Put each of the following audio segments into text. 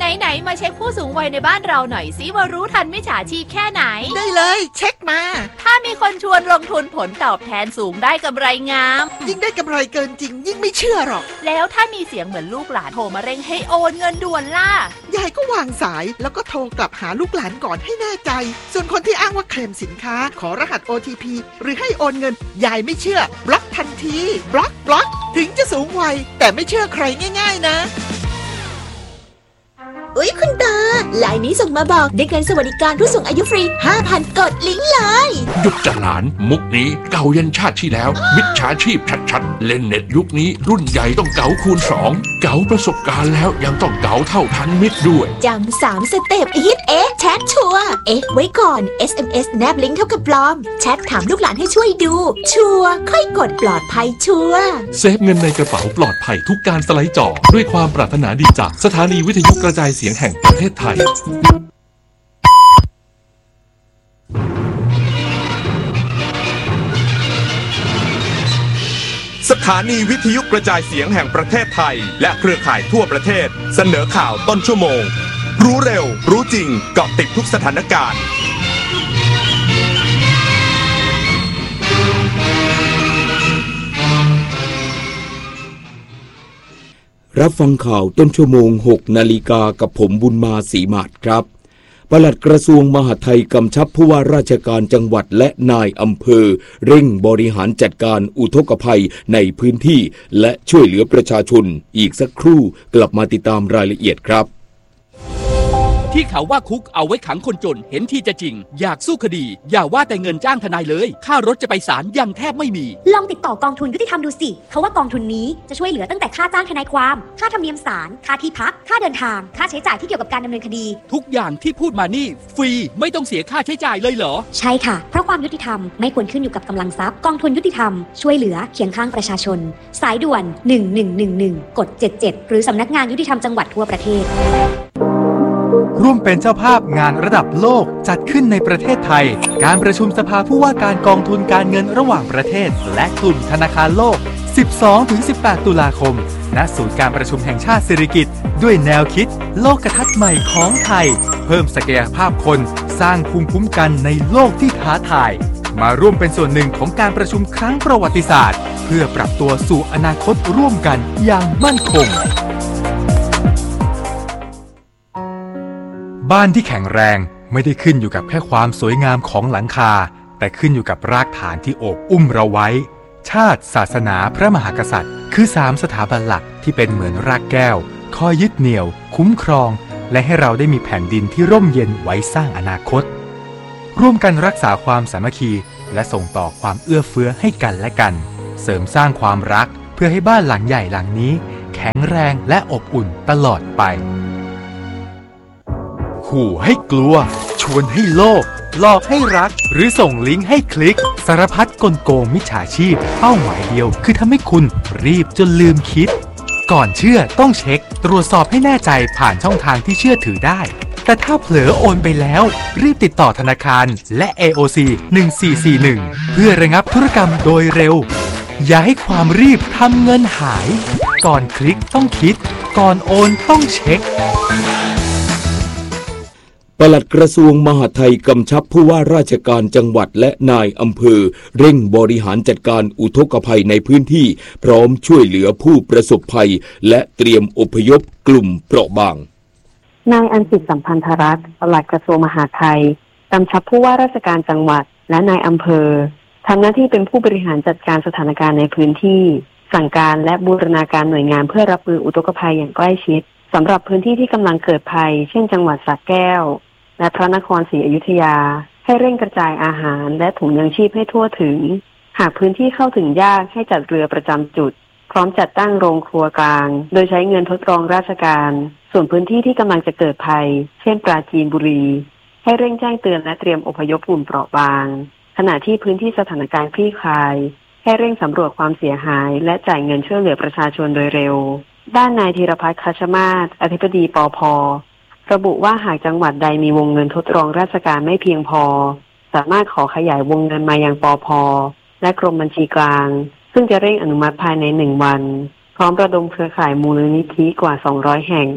ไหนมาเช็คผู้สูงวัยในบ้านเราหน่อยสิว่ารู้ทันมิจฉาชีพแค่ไหนได้เลยเช็คมาถ้ามีคนชวนลงทุนผลตอบแทนสูงได้กำไรงามยิ่งได้กำไรเกินจริงยิ่งไม่เชื่อหรอกแล้วถ้ามีเสียงเหมือนลูกหลานโทรมาเร่งให้โอนเงินด่วนล่ะยายก็วางสายแล้วก็โทรกลับหาลูกหลานก่อนให้แน่ใจส่วนคนที่อ้างว่าเคลมสินค้าขอรหัส OTP หรือให้โอนเงินยายไม่เชื่อบล็อกทันทีบล็อกถึงจะสูงวัยแต่ไม่เชื่อใครง่ายๆนะอุ๊ยคุณตาไลน์นี้ส่งมาบอกได้เงินสวัสดิการผู้สูงอายุฟรี 5,000 กดลิงก์เลยหยุดจะหลานมุกนี้เก่ายันชาติที่แล้วมิจฉาชีพชัดๆเล่นเน็ตยุคนี้รุ่นใหญ่ต้องเก๋าคูณ2เก๋าประสบการณ์แล้วยังต้องเก๋าเท่าทันมิตรด้วยจำ3 สเต็ปแชทชัวร์ไว้ก่อน SMS แนบลิงก์เท่ากับปลอมแชทถามลูกหลานให้ช่วยดูชัวร์ค่อยกดปลอดภัยชัวร์เซฟเงินในกระเป๋าปลอดภัยทุกการสไลด์จอด้วยความปรารถนาดีจากสถานีวิทยุกระจายเสียงแห่งประเทศไทยสถานีวิทยุกระจายเสียงแห่งประเทศไทยและเครือข่ายทั่วประเทศเสนอข่าวต้นชั่วโมงรู้เร็วรู้จริงเกาะติดทุกสถานการณ์รับฟังข่าวต้นชั่วโมง 6 นาฬิกากับผมบุญมาศรีมาศครับปลัดกระทรวงมหาดไทยกำชับผู้ว่าราชการจังหวัดและนายอำเภอเร่งบริหารจัดการอุทกภัยในพื้นที่และช่วยเหลือประชาชนอีกสักครู่กลับมาติดตามรายละเอียดครับที่เขาว่าคุกเอาไว้ขังคนจนเห็นที่จะจริงอยากสู้คดีอย่าว่าแต่เงินจ้างทนายเลยค่ารถจะไปศาลยังแทบไม่มีลองติดต่อกองทุนยุติธรรมดูสิเขาว่ากองทุนนี้จะช่วยเหลือตั้งแต่ค่าจ้างทนายความค่าธรรมเนียมศาลค่าที่พักค่าเดินทางค่าใช้จ่ายที่เกี่ยวกับการดำเนินคดีทุกอย่างที่พูดมานี่ฟรีไม่ต้องเสียค่าใช้จ่ายเลยเหรอใช่ค่ะเพราะความยุติธรรมไม่ควรขึ้นอยู่กับกำลังทรัพย์กองทุนยุติธรรมช่วยเหลือเคียงข้างประชาชนสายด่วน1111กด77หรือสำนักงานยุติธรรมจังหวัดทั่วประเทศร่วมเป็นเจ้าภาพงานระดับโลกจัดขึ้นในประเทศไทยการประชุมสภาผู้ว่าการกองทุนการเงินระหว่างประเทศและกลุ่มธนาคารโลก 12-18 ตุลาคมณศูนย์การประชุมแห่งชาติสิริกิติ์ด้วยแนวคิดโลกทัศน์ใหม่ของไทยเพิ่มศักยภาพคนสร้างภูมิคุ้มกันในโลกที่ท้าทายมาร่วมเป็นส่วนหนึ่งของการประชุมครั้งประวัติศาสตร์เพื่อปรับตัวสู่อนาคตร่วมกันอย่างมั่นคงบ้านที่แข็งแรงไม่ได้ขึ้นอยู่กับแค่ความสวยงามของหลังคาแต่ขึ้นอยู่กับรากฐานที่โอบอุ้มเราไว้ชาติศาสนาพระมหากษัตริย์คือ3 สถาบันหลักที่เป็นเหมือนรากแก้วคอยยึดเหนี่ยวคุ้มครองและให้เราได้มีแผ่นดินที่ร่มเย็นไว้สร้างอนาคตร่วมกันรักษาความสามัคคีและส่งต่อความเอื้อเฟื้อให้กันและกันเสริมสร้างความรักเพื่อให้บ้านหลังใหญ่หลังนี้แข็งแรงและอบอุ่นตลอดไปขู่ให้กลัวชวนให้โลภหลอกให้รักหรือส่งลิงก์ให้คลิกสารพัดกลโกงมิจฉาชีพเป้าหมายเดียวคือทำให้คุณรีบจนลืมคิดก่อนเชื่อต้องเช็คตรวจสอบให้แน่ใจผ่านช่องทางที่เชื่อถือได้แต่ถ้าเผลอโอนไปแล้วรีบติดต่อธนาคารและ AOC 1441เพื่อระงับธุรกรรมโดยเร็วอย่าให้ความรีบทำเงินหายก่อนคลิกต้องคิดก่อนโอนต้องเช็คปลัดกระทรวงมหาดไทยกำชับผู้ว่าราชการจังหวัดและนายอำเภอเร่งบริหารจัดการอุทกภัยในพื้นที่พร้อมช่วยเหลือผู้ประสบภัยและเตรียมอพยพกลุ่มเปราะบางนายอัญสิทธิ์สัมพันธรัตน์ปลัดกระทรวงมหาดไทยกำชับผู้ว่าราชการจังหวัดและนายอำเภอทำหน้าที่เป็นผู้บริหารจัดการสถานการณ์ในพื้นที่สั่งการและบูรณาการหน่วยงานเพื่อรับมืออุทกภัยอย่างใกล้ชิดสำหรับพื้นที่ที่กำลังเกิดภัยเช่นจังหวัดสระแก้วและพระนครศรีอยุธยาให้เร่งกระจายอาหารและถุงยังชีพให้ทั่วถึงหากพื้นที่เข้าถึงยากให้จัดเรือประจำจุดพร้อมจัดตั้งโรงครัวกลางโดยใช้เงินทดลองราชการส่วนพื้นที่ที่กำลังจะเกิดภัยเช่นปราจีนบุรีให้เร่งแจ้งเตือนและเตรียมอพยพกลุ่มเปราะบางขณะที่พื้นที่สถานการณ์คลี่คลายให้เร่งสำรวจความเสียหายและจ่ายเงินช่วยเหลือประชาชนโดยเร็วด้านนายธีรพัฒน์ คัชมาศอธิบดีปภ.ระบุว่าหากจังหวัดใดมีวงเงินทดลองราชการไม่เพียงพอสามารถขอขยายวงเงินมายังปภ.และกรมบัญชีกลางซึ่งจะเร่งอนุมัติภายใน1 วันพร้อมระดมเครือข่ายมูลนิธิกว่า200แห่ง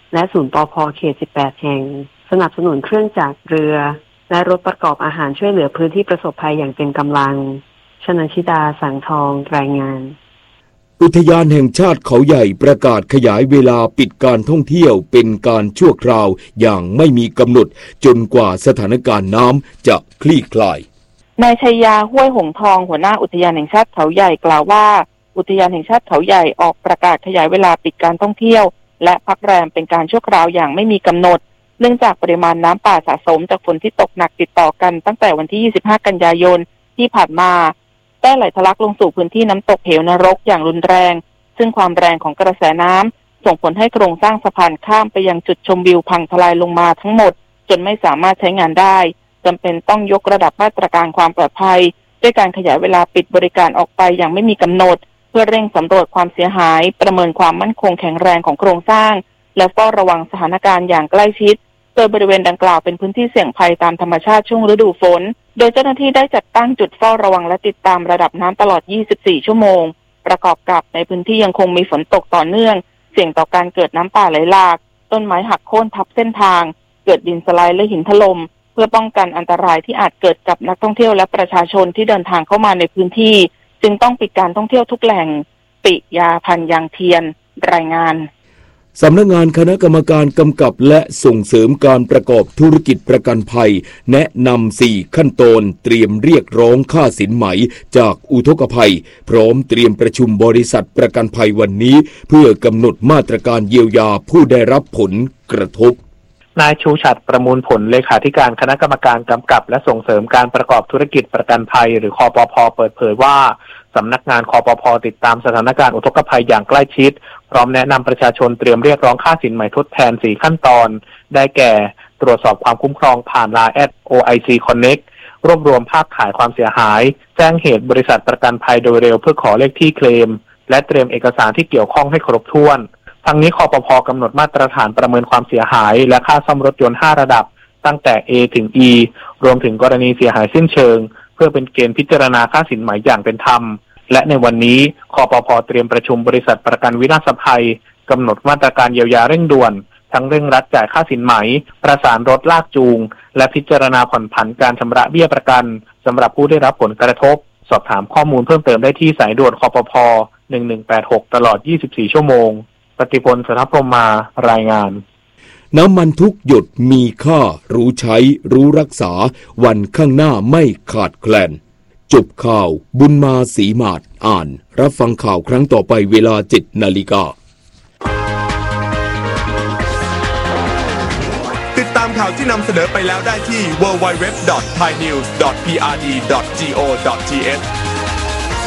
และศูนย์ปภ.เขต 18 แห่งสนับสนุนเครื่องจักรเรือและรถประกอบอาหารช่วยเหลือพื้นที่ประสบภัยอย่างเต็มกำลังชนชิดาสังทองรายงานอุทยานแห่งชาติเขาใหญ่ประกาศขยายเวลาปิดการท่องเที่ยวเป็นการชั่วคราวอย่างไม่มีกำหนดจนกว่าสถานการณ์น้ำจะคลี่คลายนายชัยยาห้วยหงทองหัวหน้าอุทยานแห่งชาติเขาใหญ่กล่าวว่าอุทยานแห่งชาติเขาใหญ่ออกประกาศขยายเวลาปิดการท่องเที่ยวและพักแรมเป็นการชั่วคราวอย่างไม่มีกำหนดเนื่องจากปริมาณน้ำป่าสะสมจากฝนที่ตกหนักติดต่อกันตั้งแต่วันที่25กันยายนที่ผ่านมาได้ไหลทะลักลงสู่พื้นที่น้ำตกเหวนรกอย่างรุนแรงซึ่งความแรงของกระแสน้ำส่งผลให้โครงสร้างสะพานข้ามไปยังจุดชมวิวพังทลายลงมาทั้งหมดจนไม่สามารถใช้งานได้จำเป็นต้องยกระดับมาตรการความปลอดภัยด้วยการขยายเวลาปิดบริการออกไปอย่างไม่มีกำหนดเพื่อเร่งสำรวจความเสียหายประเมินความมั่นคงแข็งแรงของโครงสร้างและเฝ้าระวังสถานการณ์อย่างใกล้ชิดโดยบริเวณดังกล่าวเป็นพื้นที่เสี่ยงภัยตามธรรมชาติช่วงฤดูฝนโดยเจ้าหน้าที่ได้จัดตั้งจุดเฝ้าระวังและติดตามระดับน้ำตลอด24ชั่วโมงประกอบกับในพื้นที่ยังคงมีฝนตกต่อเนื่องเสี่ยงต่อการเกิดน้ำป่าไหลหลากต้นไม้หักโค่นทับเส้นทางเกิดดินสไลด์และหินถล่มเพื่อป้องกันอันตรายที่อาจเกิดกับนักท่องเที่ยวและประชาชนที่เดินทางเข้ามาในพื้นที่จึงต้องปิดการท่องเที่ยวทุกแหล่งปิยาพันยางเทียนรายงานสำนักงานคณะกรรมการกำกับและส่งเสริมการประกอบธุรกิจประกันภัยแนะนำ4ขั้นตอนเตรียมเรียกร้องค่าสินไหมจากอุทกภัยพร้อมเตรียมประชุมบริษัทประกันภัยวันนี้เพื่อกำหนดมาตรการเยียวยาผู้ได้รับผลกระทบนายชูฉัตรประมูลผลเลขาธิการคณะกรรมการกำกับและส่งเสริมการประกอบธุรกิจประกันภัยหรือคปภ.เปิดเผยว่าสำนักงานคปภ.ติดตามสถานการณ์อุทกภัยอย่างใกล้ชิดพร้อมแนะนำประชาชนเตรียมเรียกร้องค่าสินไหมทดแทน4ขั้นตอนได้แก่ตรวจสอบความคุ้มครองผ่าน LINE @OIC Connect รวบรวมภาพถ่ายความเสียหายแจ้งเหตุบริษัทประกันภัยโดยเร็วเพื่อขอเลขที่เคลมและเตรียมเอกสารที่เกี่ยวข้องให้ครบถ้วนทั้งนี้คปภ.กำหนดมาตรฐานประเมินความเสียหายและค่าซ่อมรถยนต์5ระดับตั้งแต่ A ถึง E รวมถึงกรณีเสียหายสิ้นเชิงเพื่อเป็นเกณฑ์พิจารณาค่าสินไหมอย่างเป็นธรรมและในวันนี้คปภ.เตรียมประชุมบริษัทประกันวินาศภัยกำหนดมาตรการเยียวยาเร่งด่วนทั้งเร่งรัดจ่ายค่าสินไหมประสานรถลากจูงและพิจารณาผ่อนผันการชำระเบี้ยประกันสำหรับผู้ได้รับผลกระทบสอบถามข้อมูลเพิ่มเติมได้ที่สายด่วนคปภ. 1186ตลอด24ชั่วโมงปฏิพล สนพรหมารายงานน้ำมันทุกหยดมีค่ารู้ใช้รู้รักษาวันข้างหน้าไม่ขาดแคลนจบข่าวบุญมาศรีมาศอ่านรับฟังข่าวครั้งต่อไปเวลา 7 นาฬิกาติดตามข่าวที่นำเสนอไปแล้วได้ที่ www.thainews.prd.go.th